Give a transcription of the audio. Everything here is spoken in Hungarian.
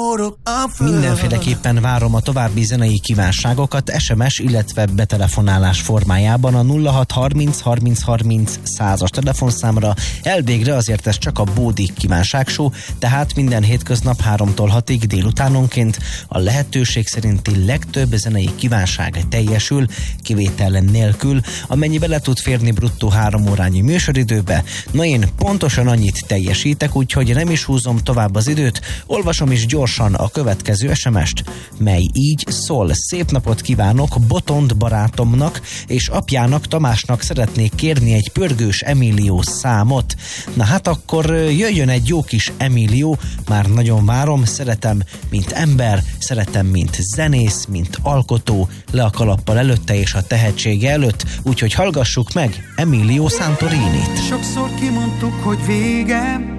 Mindenféleképpen várom a további zenei kívánságokat SMS, illetve betelefonálás formájában a 0630 30 30 100-as telefonszámra. Elvégre azért ez csak a Bódi kívánságshow, tehát minden hétköznap 3-tól 6-ig délutánonként a lehetőség szerinti legtöbb zenei kívánság teljesül, kivétel nélkül, amennyi bele tud férni bruttó 3 órányi műsoridőbe. Na én pontosan annyit teljesítek, úgyhogy nem is húzom tovább az időt, olvasom is gyorsan a következő SMS-t, mely így szól: szép napot kívánok, Botond barátomnak és apjának, Tamásnak szeretnék kérni egy pörgős Emilio számot. Na hát akkor jöjjön egy jó kis Emilio, már nagyon várom, szeretem mint ember, szeretem mint zenész, mint alkotó, le a kalappal előtte és a tehetsége előtt, úgyhogy hallgassuk meg Emilio Santorinit. Sokszor kimondtuk, hogy vége,